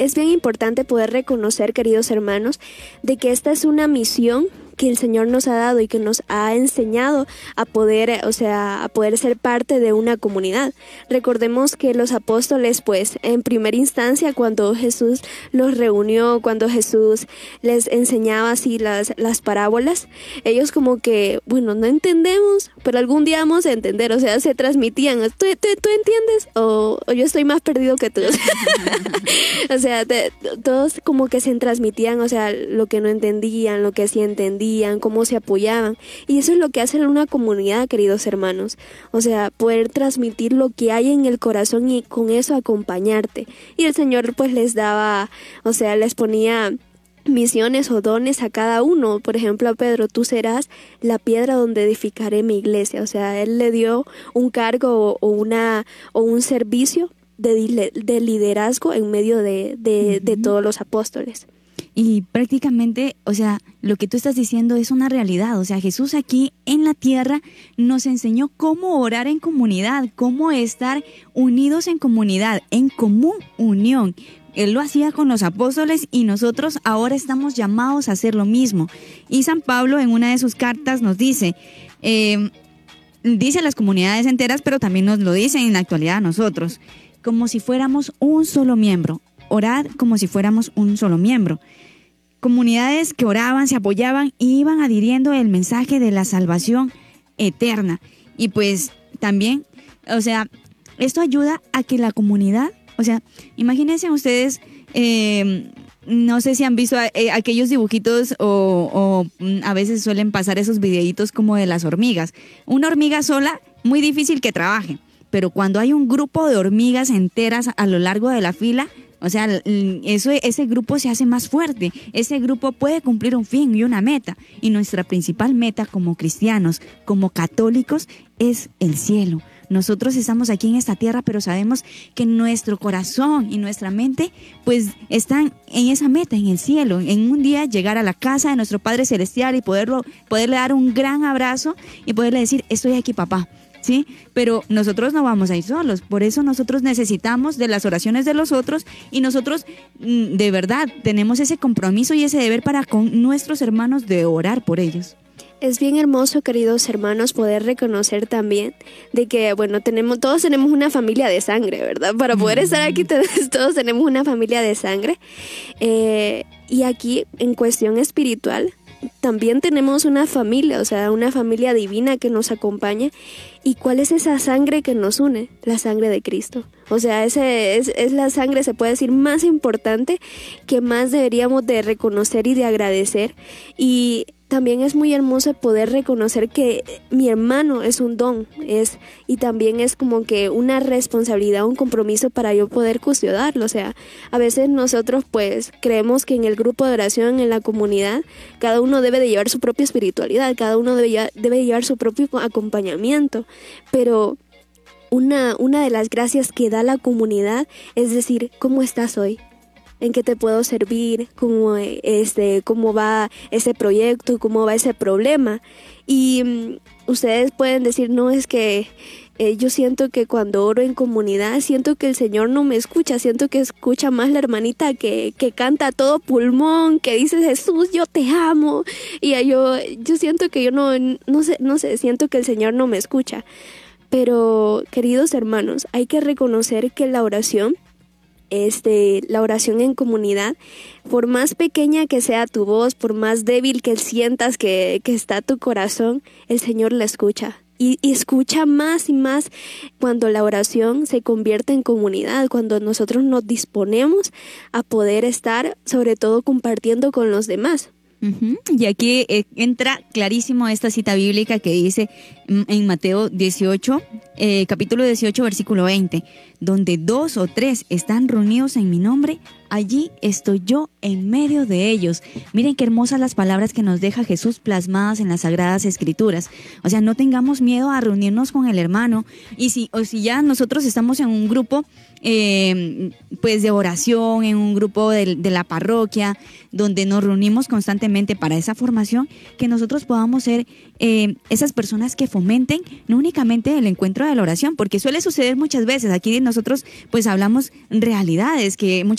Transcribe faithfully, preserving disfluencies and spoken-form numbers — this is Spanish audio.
es bien importante poder reconocer, queridos hermanos, de que esta es una misión que el Señor nos ha dado y que nos ha enseñado a poder, o sea, a poder ser parte de una comunidad. Recordemos que los apóstoles, pues, en primera instancia, cuando Jesús los reunió, cuando Jesús les enseñaba así las, las parábolas, ellos como que, bueno, no entendemos, pero algún día vamos a entender, o sea, se transmitían, ¿tú, tú, tú entiendes? O, o yo estoy más perdido que tú. O sea, te, todos como que se transmitían, o sea, lo que no entendían, lo que sí entendían, cómo se apoyaban, y eso es lo que hace una comunidad, queridos hermanos, o sea, poder transmitir lo que hay en el corazón y con eso acompañarte. Y el Señor pues les daba, o sea, les ponía misiones o dones a cada uno. Por ejemplo, a Pedro: tú serás la piedra donde edificaré mi iglesia. O sea, Él le dio un cargo o, o una o un servicio de, de liderazgo en medio de, de, uh-huh. de todos los apóstoles. Y prácticamente, o sea, lo que tú estás diciendo es una realidad. O sea, Jesús aquí en la tierra nos enseñó cómo orar en comunidad, cómo estar unidos en comunidad, en común unión. Él lo hacía con los apóstoles y nosotros ahora estamos llamados a hacer lo mismo. Y San Pablo en una de sus cartas nos dice, eh, dice a las comunidades enteras, pero también nos lo dice en la actualidad a nosotros, como si fuéramos un solo miembro. Orad como si fuéramos un solo miembro. Comunidades que oraban, se apoyaban y iban adhiriendo el mensaje de la salvación eterna. Y pues también, o sea, esto ayuda a que la comunidad, o sea, imagínense ustedes, eh, no sé si han visto eh, aquellos dibujitos o, o a veces suelen pasar esos videitos como de las hormigas. Una hormiga sola, muy difícil que trabaje, pero cuando hay un grupo de hormigas enteras a lo largo de la fila, o sea, eso, ese grupo se hace más fuerte, ese grupo puede cumplir un fin y una meta, y nuestra principal meta como cristianos, como católicos, es el cielo. Nosotros estamos aquí en esta tierra, pero sabemos que nuestro corazón y nuestra mente pues están en esa meta, en el cielo, en un día llegar a la casa de nuestro Padre Celestial y poderlo, poderle dar un gran abrazo y poderle decir: estoy aquí, papá. ¿Sí? Pero nosotros no vamos a ir solos, por eso nosotros necesitamos de las oraciones de los otros, y nosotros de verdad tenemos ese compromiso y ese deber para con nuestros hermanos de orar por ellos. Es bien hermoso, queridos hermanos, poder reconocer también de que, bueno, tenemos todos tenemos una familia de sangre, ¿verdad? Para poder mm. estar aquí todos, todos tenemos una familia de sangre, eh, y aquí en cuestión espiritual también tenemos una familia, o sea, una familia divina que nos acompaña. ¿Y cuál es esa sangre que nos une? La sangre de Cristo. O sea, ese es, es la sangre, se puede decir, más importante, que más deberíamos de reconocer y de agradecer. Y también es muy hermoso poder reconocer que mi hermano es un don, es y también es como que una responsabilidad, un compromiso para yo poder custodiarlo. O sea, a veces nosotros pues creemos que en el grupo de oración, en la comunidad, cada uno debe de llevar su propia espiritualidad, cada uno debe, llevar, debe llevar su propio acompañamiento, pero una, una de las gracias que da la comunidad es decir: ¿cómo estás hoy? ¿En qué te puedo servir? ¿Cómo, este, cómo va ese proyecto? ¿Cómo va ese problema? Y um, ustedes pueden decir: no, es que eh, yo siento que cuando oro en comunidad, siento que el Señor no me escucha, siento que escucha más la hermanita que, que canta a todo pulmón, que dice: Jesús, yo te amo. Y yo, yo siento que yo no, no sé, no sé, siento que el Señor no me escucha. Pero, queridos hermanos, hay que reconocer que la oración, Este, la oración en comunidad, por más pequeña que sea tu voz, por más débil que sientas que, que está tu corazón, el Señor la escucha. Y, y escucha más y más cuando la oración se convierte en comunidad, cuando nosotros nos disponemos a poder estar, sobre todo, compartiendo con los demás. Uh-huh. Y aquí eh, entra clarísimo esta cita bíblica que dice en Mateo dieciocho, eh, capítulo dieciocho, versículo veinte, donde dos o tres están reunidos en mi nombre, allí estoy yo en medio de ellos. Miren qué hermosas las palabras que nos deja Jesús plasmadas en las Sagradas Escrituras. O sea, no tengamos miedo a reunirnos con el hermano, y si, o si ya nosotros estamos en un grupo eh, pues de oración, en un grupo de, de la parroquia, donde nos reunimos constantemente para esa formación, que nosotros podamos ser eh, esas personas que fomenten no únicamente el encuentro de la oración, porque suele suceder muchas veces, aquí nosotros pues hablamos realidades que muchas